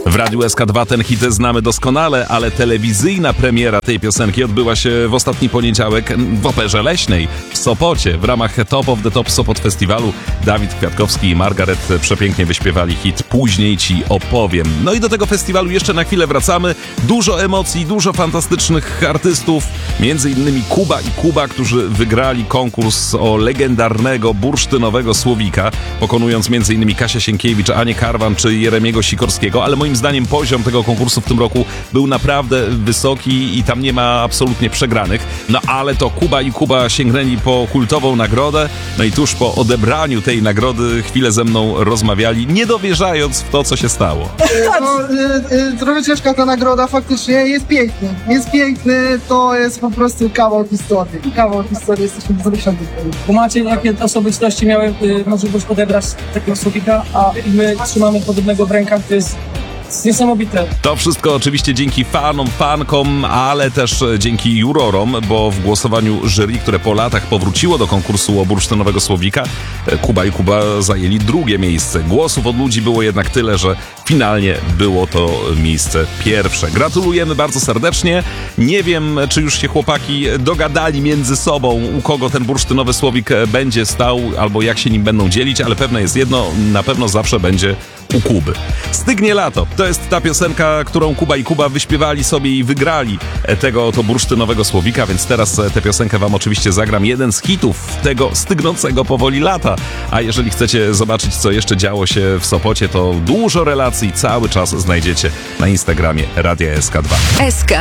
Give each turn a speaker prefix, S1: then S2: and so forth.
S1: W Radiu SK2 ten hit znamy doskonale, ale telewizyjna premiera tej piosenki odbyła się w ostatni poniedziałek w Operze Leśnej w Sopocie. W ramach Top of the Top Sopot Festiwalu Dawid Kwiatkowski i Margaret przepięknie wyśpiewali hit Później ci opowiem. No i do tego festiwalu jeszcze na chwilę wracamy. Dużo emocji, dużo fantastycznych artystów, między innymi Kuba i Kuba, którzy wygrali konkurs o legendarnego bursztynowego słowika, pokonując między innymi Kasię Sienkiewicz, Anię Karwan czy Jeremiego Sikorskiego, ale moim zdaniem poziom tego konkursu w tym roku był naprawdę wysoki i tam nie ma absolutnie przegranych. No ale to Kuba i Kuba sięgnęli po kultową nagrodę, no i tuż po odebraniu tej nagrody chwilę ze mną rozmawiali, nie dowierzając w to, co się stało.
S2: No, trochę ciężka ta nagroda, faktycznie jest piękny. Jest piękny, to jest po prostu kawał historii. Kawał historii, jesteśmy wzruszeni.
S3: Kumacie, jakie osobistości miały możliwość odebrać takiego słowika, a my trzymamy podobnego w rękach, to jest niesamowite.
S1: To wszystko oczywiście dzięki fanom, fankom, ale też dzięki jurorom, bo w głosowaniu jury, które po latach powróciło do konkursu o bursztynowego słowika, Kuba i Kuba zajęli drugie miejsce. Głosów od ludzi było jednak tyle, że finalnie było to miejsce pierwsze. Gratulujemy bardzo serdecznie. Nie wiem, czy już się chłopaki dogadali między sobą, u kogo ten bursztynowy słowik będzie stał, albo jak się nim będą dzielić, ale pewne jest jedno, na pewno zawsze będzie u Kuby. Stygnie lato. To jest ta piosenka, którą Kuba i Kuba wyśpiewali sobie i wygrali tego oto bursztynowego słowika, więc teraz tę piosenkę wam oczywiście zagram. Jeden z hitów tego stygnącego powoli lata. A jeżeli chcecie zobaczyć, co jeszcze działo się w Sopocie, to dużo relacji cały czas znajdziecie na Instagramie Radia SK2.
S4: SK